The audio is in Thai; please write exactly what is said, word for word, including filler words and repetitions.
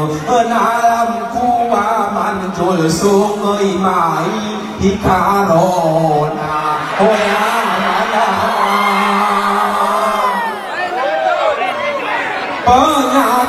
นาลำคูว่ามันจุลสูงเอ้ยไม้ที่คาโรนาโอ้ยานาเปิ